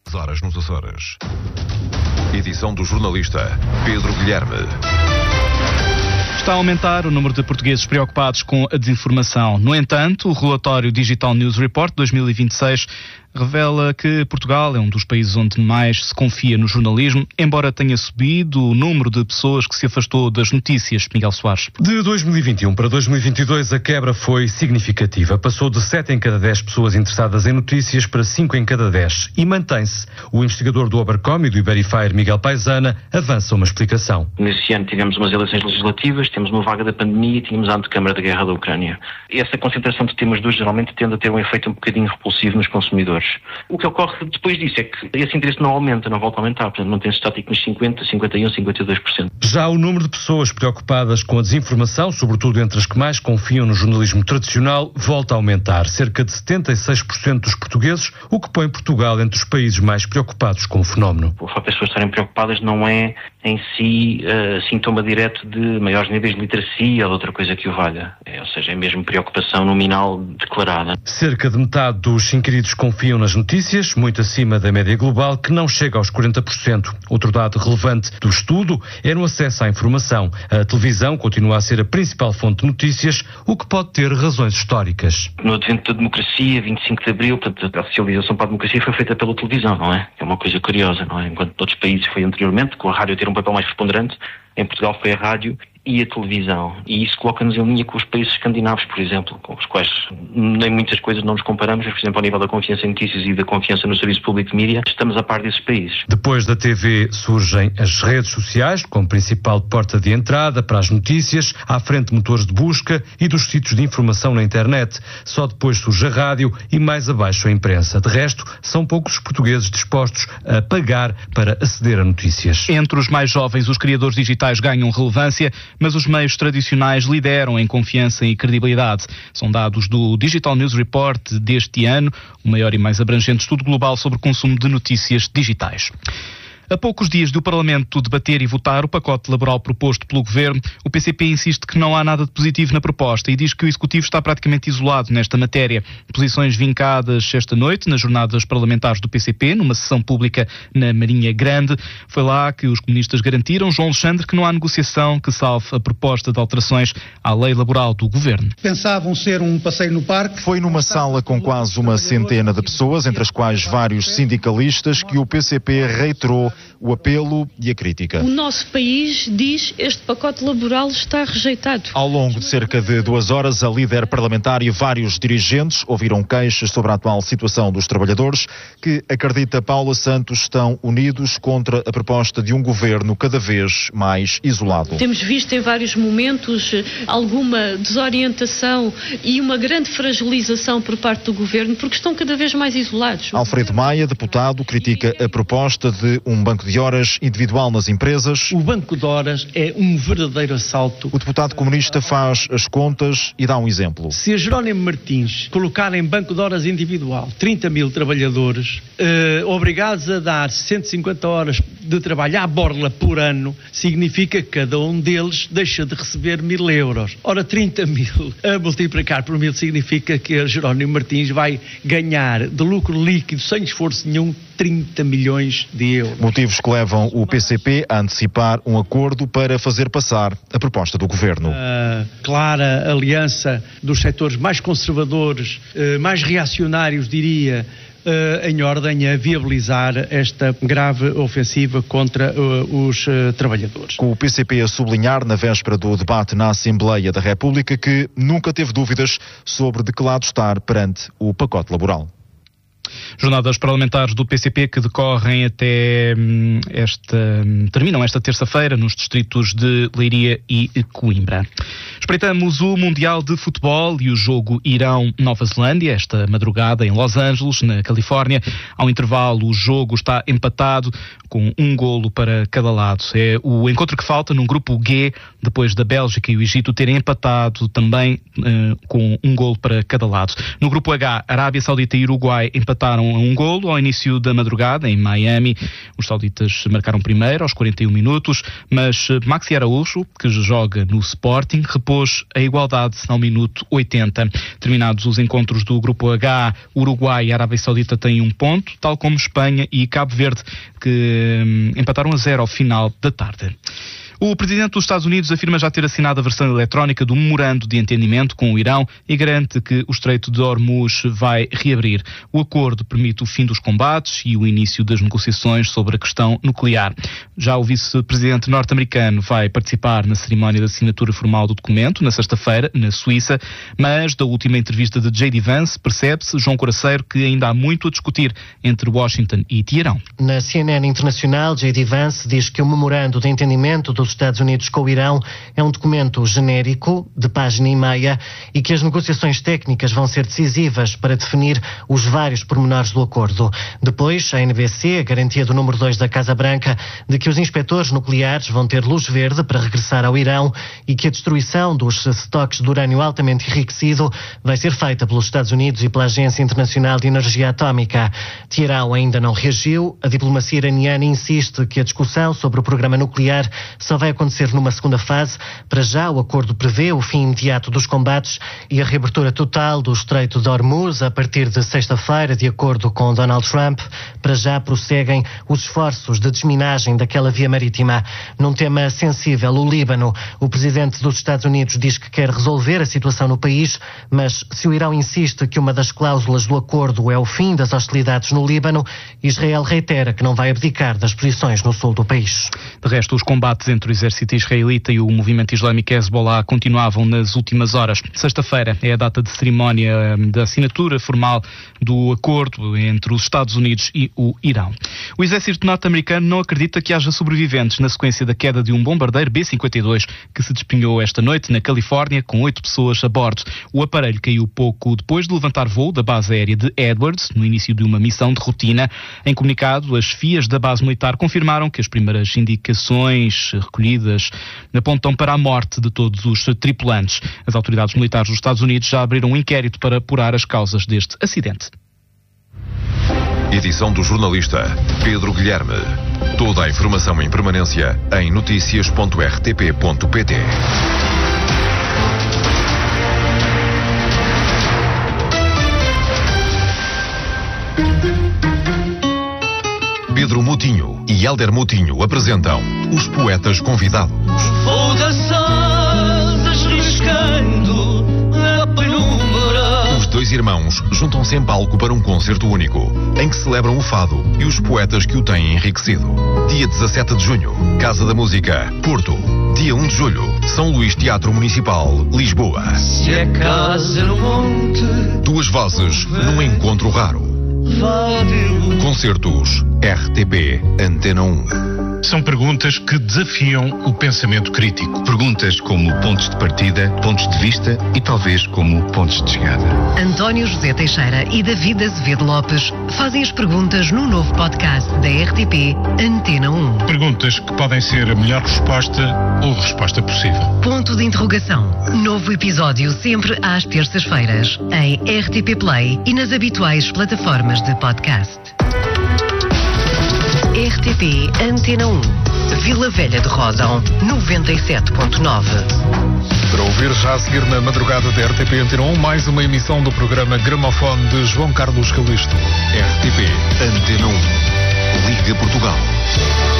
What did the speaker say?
Horas nos Açores. Edição do jornalista Pedro Guilherme. Está a aumentar o número de portugueses preocupados com a desinformação. No entanto, o relatório Digital News Report 2026 revela que Portugal é um dos países onde mais se confia no jornalismo, embora tenha subido o número de pessoas que se afastou das notícias. Miguel Soares. De 2021 para 2022, a quebra foi significativa. Passou de 7 em cada 10 pessoas interessadas em notícias para 5 em cada 10. E mantém-se. O investigador do Obercom e do Iberifier, Miguel Paisana, avança uma explicação. Nesse ano tivemos umas eleições legislativas, temos uma vaga da pandemia e tínhamos a antecâmara da guerra da Ucrânia. E essa concentração de temas dois geralmente tende a ter um efeito um bocadinho repulsivo nos consumidores. O que ocorre depois disso é que esse interesse não aumenta, não volta a aumentar, portanto mantém-se estático nos 50%, 51%, 52%. Já o número de pessoas preocupadas com a desinformação, sobretudo entre as que mais confiam no jornalismo tradicional, volta a aumentar. Cerca de 76% dos portugueses, o que põe Portugal entre os países mais preocupados com o fenómeno. O facto das pessoas estarem preocupadas não é em si sintoma direto de maiores níveis de literacia ou de outra coisa que o valha. Ou seja, é mesmo preocupação nominal declarada. Cerca de metade dos inquiridos confiam nas notícias, muito acima da média global, que não chega aos 40%. Outro dado relevante do estudo é no acesso à informação. A televisão continua a ser a principal fonte de notícias, o que pode ter razões históricas. No advento da democracia, 25 de Abril, portanto, a socialização para a democracia foi feita pela televisão, não é? É uma coisa curiosa, não é? Enquanto todos os países foi anteriormente, com a rádio ter um papel mais preponderante, em Portugal foi a rádio e a televisão. E isso coloca-nos em linha com os países escandinavos, por exemplo, com os quais nem muitas coisas não nos comparamos, mas, por exemplo, ao nível da confiança em notícias e da confiança no serviço público de mídia, estamos a par desses países. Depois da TV surgem as redes sociais, como principal porta de entrada para as notícias, à frente de motores de busca e dos sítios de informação na internet. Só depois surge a rádio e mais abaixo a imprensa. De resto, são poucos os portugueses dispostos a pagar para aceder a notícias. Entre os mais jovens, os criadores digitais ganham relevância, mas os meios tradicionais lideram em confiança e credibilidade. São dados do Digital News Report deste ano, o maior e mais abrangente estudo global sobre o consumo de notícias digitais. A poucos dias do Parlamento debater e votar o pacote laboral proposto pelo Governo, o PCP insiste que não há nada de positivo na proposta e diz que o Executivo está praticamente isolado nesta matéria. Posições vincadas esta noite nas jornadas parlamentares do PCP, numa sessão pública na Marinha Grande. Foi lá que os comunistas garantiram, João Alexandre, que não há negociação que salve a proposta de alterações à lei laboral do Governo. Pensavam ser um passeio no parque. Foi numa sala com quase uma centena de pessoas, entre as quais vários sindicalistas, que o PCP reiterou o apelo e a crítica. O nosso país diz que este pacote laboral está rejeitado. Ao longo de cerca de 2 horas, a líder parlamentar e vários dirigentes ouviram queixas sobre a atual situação dos trabalhadores, que, acredita Paula Santos, estão unidos contra a proposta de um governo cada vez mais isolado. Temos visto em vários momentos alguma desorientação e uma grande fragilização por parte do governo, porque estão cada vez mais isolados. Alfredo Maia, deputado, critica a proposta de um banco de horas individual nas empresas. O banco de horas é um verdadeiro assalto. O deputado comunista faz as contas e dá um exemplo. Se a Jerónimo Martins colocar em banco de horas individual 30 mil trabalhadores obrigados a dar 150 horas de trabalho à borla por ano, significa que cada um deles deixa de receber 1.000 euros. Ora, 30 mil a multiplicar por 1.000 significa que a Jerónimo Martins vai ganhar de lucro líquido, sem esforço nenhum, 30 milhões de euros. Motivos que levam o PCP a antecipar um acordo para fazer passar a proposta do Governo. A clara aliança dos setores mais conservadores, mais reacionários, diria, em ordem a viabilizar esta grave ofensiva contra os trabalhadores. Com o PCP a sublinhar na véspera do debate na Assembleia da República que nunca teve dúvidas sobre de que lado estar perante o pacote laboral. Jornadas parlamentares do PCP que decorrem até terminam esta terça-feira nos distritos de Leiria e Coimbra. Espreitamos o Mundial de Futebol e o jogo Irão-Nova Zelândia esta madrugada em Los Angeles, na Califórnia. Ao intervalo, o jogo está empatado com 1 golo para cada lado. É o encontro que falta num grupo G, depois da Bélgica e o Egito terem empatado também com 1 golo para cada lado. No grupo H, Arábia Saudita e Uruguai empataram a 1 golo ao início da madrugada em Miami. Os sauditas marcaram primeiro aos 41 minutos, mas Maxi Araújo, que joga no Sporting, repôs impôs a igualdade ao minuto 80. Terminados os encontros do Grupo H, Uruguai e Arábia Saudita têm 1 ponto, tal como Espanha e Cabo Verde, que empataram a 0 ao final da tarde. O presidente dos Estados Unidos afirma já ter assinado a versão eletrónica do memorando de entendimento com o Irão e garante que o Estreito de Hormuz vai reabrir. O acordo permite o fim dos combates e o início das negociações sobre a questão nuclear. Já o vice-presidente norte-americano vai participar na cerimónia de assinatura formal do documento, na sexta-feira, na Suíça, mas da última entrevista de J.D. Vance percebe-se, João Coraceiro, que ainda há muito a discutir entre Washington e Teherão. Na CNN Internacional, J.D. Vance diz que o memorando de entendimento dos Estados Unidos com o Irão é um documento genérico, de página e meia, e que as negociações técnicas vão ser decisivas para definir os vários pormenores do acordo. Depois, a NBC, a garantia do número 2 da Casa Branca, de que os inspectores nucleares vão ter luz verde para regressar ao Irão e que a destruição dos estoques de urânio altamente enriquecido vai ser feita pelos Estados Unidos e pela Agência Internacional de Energia Atómica. Teherão ainda não reagiu. A diplomacia iraniana insiste que a discussão sobre o programa nuclear só vai acontecer numa segunda fase. Para já, o acordo prevê o fim imediato dos combates e a reabertura total do Estreito de Hormuz a partir de sexta-feira, de acordo com Donald Trump. Para já prosseguem os esforços de desminagem daquela via marítima. Num tema sensível, o Líbano, o presidente dos Estados Unidos diz que quer resolver a situação no país, mas se o Irão insiste que uma das cláusulas do acordo é o fim das hostilidades no Líbano, Israel reitera que não vai abdicar das posições no sul do país. De resto, os combates entre o exército israelita e o movimento islâmico Hezbollah continuavam nas últimas horas. Sexta-feira é a data de cerimónia da assinatura formal do acordo entre os Estados Unidos e o Irão. O exército norte-americano não acredita que haja sobreviventes na sequência da queda de um bombardeiro B-52 que se despenhou esta noite na Califórnia com 8 pessoas a bordo. O aparelho caiu pouco depois de levantar voo da base aérea de Edwards, no início de uma missão de rotina. Em comunicado, as FIAs da base militar confirmaram que as primeiras indicações recolhidas apontam para a morte de todos os tripulantes. As autoridades militares dos Estados Unidos já abriram um inquérito para apurar as causas deste acidente. Edição do jornalista Pedro Guilherme. Toda a informação em permanência em noticias.rtp.pt. Pedro Moutinho e Hélder Moutinho apresentam os Poetas Convidados. Vou dançar desriscando a penumbra. Os dois irmãos juntam-se em palco para um concerto único, em que celebram o fado e os poetas que o têm enriquecido. Dia 17 de junho, Casa da Música, Porto. Dia 1 de julho, São Luís Teatro Municipal, Lisboa. Se é casa no monte, 2 vozes num encontro raro. Concertos RTP Antena 1. São perguntas que desafiam o pensamento crítico. Perguntas como pontos de partida, pontos de vista e talvez como pontos de chegada. António José Teixeira e David Azevedo Lopes fazem as perguntas no novo podcast da RTP Antena 1. Perguntas que podem ser a melhor resposta ou a resposta possível. Ponto de interrogação. Novo episódio sempre às terças-feiras em RTP Play e nas habituais plataformas de podcast. RTP Antena 1, Vila Velha de Ródão, 97.9. Para ouvir já a seguir na madrugada da RTP Antena 1, mais uma emissão do programa Gramofone de João Carlos Calisto. RTP Antena 1. Liga Portugal.